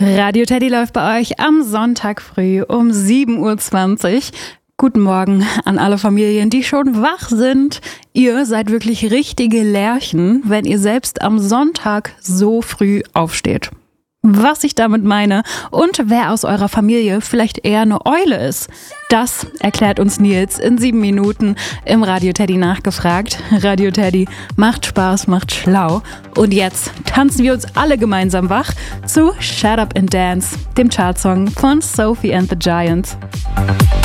Radio Teddy läuft bei euch am Sonntag früh um 7.20 Uhr. Guten Morgen an alle Familien, die schon wach sind. Ihr seid wirklich richtige Lerchen, wenn ihr selbst am Sonntag so früh aufsteht. Was ich damit meine und wer aus eurer Familie vielleicht eher eine Eule ist, das erklärt uns Nils in 7 Minuten im Radio Teddy nachgefragt. Radio Teddy macht Spaß, macht schlau. Und jetzt tanzen wir uns alle gemeinsam wach zu Shut Up and Dance, dem Chartsong von Sophie and the Giants.